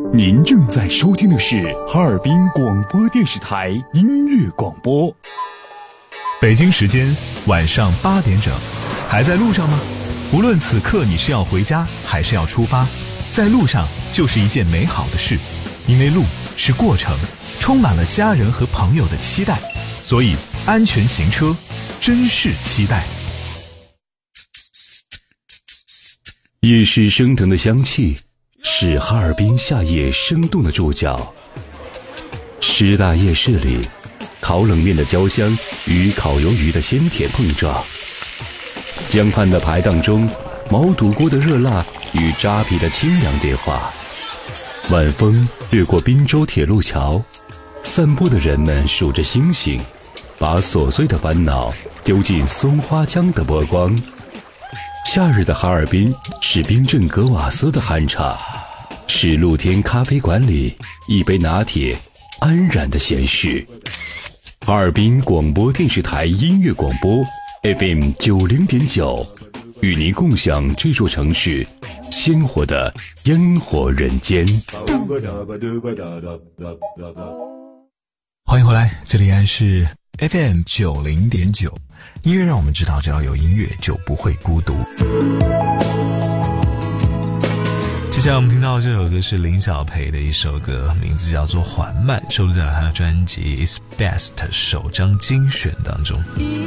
您正在收听的是哈尔滨广播电视台音乐广播。 北京时间晚上8点整，还在路上吗？无论此刻你是要回家还是要出发，在路上就是一件美好的事，因为路是过程，充满了家人和朋友的期待，所以安全行车，珍视期待。 夜市升腾的香气是哈尔滨夏夜生动的注脚。师大夜市里，烤冷面的焦香与烤鱿鱼的鲜甜碰撞，江畔的排档中，毛肚锅的热辣与扎皮的清凉对话。晚风掠过滨州铁路桥，散步的人们数着星星，把琐碎的烦恼丢进松花江的波光。夏日的哈尔滨是冰镇格瓦斯的酣畅，是露天咖啡馆里一杯拿铁安然的闲适。哈尔滨广播电视台音乐广播 FM 90.9，与您共享这座城市鲜活的烟火人间。 欢迎回来，这里是 FM 90.9，音乐让我们知道，只要有音乐就不会孤独。接下来我们听到这首歌是林小培的一首歌，名字叫做《缓慢》，收录在他的专辑《Is Best》首张精选当中。